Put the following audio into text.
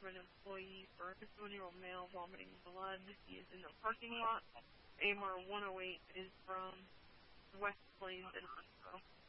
enforcement employee for a custodial male vomiting blood. He is in the parking lot. AMR 108 is from West Plains and Huntsville.